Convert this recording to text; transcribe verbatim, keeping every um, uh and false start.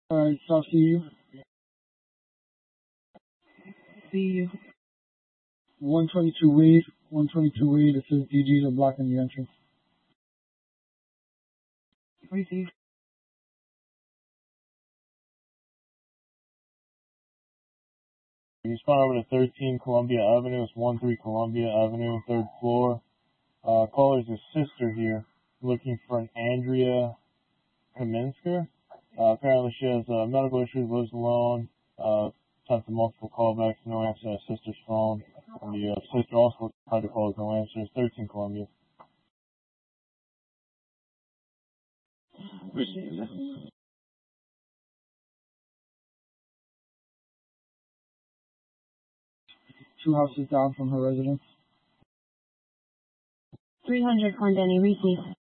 Alright, so I'll see you. See you. one twenty-two Wade, one twenty-two Wade, it says D Gs are blocking the entrance. Receive. You respond over to thirteen Columbia Avenue. It's one three Columbia Avenue, third floor. Uh, caller's a sister here, looking for an Andrea Kaminsker. Uh, apparently she has uh, medical issues, lives alone, uh, attempted multiple callbacks, no answer to her sister's phone. And the uh, sister also tried to call with no answer. It's thirteen Columbia. Receive. Two houses down from her residence. three hundred Clendeni, receive.